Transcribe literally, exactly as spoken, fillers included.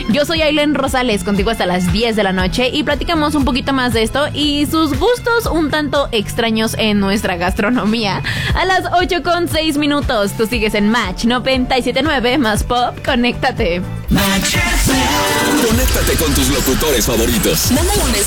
Yo soy Aileen Rosales, contigo hasta las diez de la noche y platicamos un poquito más de esto y sus gustos un tanto extraños en nuestra gastronomía. A las ocho con seis minutos, tú sigues en Match noventa y siete punto nueve más Pop, conéctate. Match. Conéctate con tus locutores favoritos. Mándale un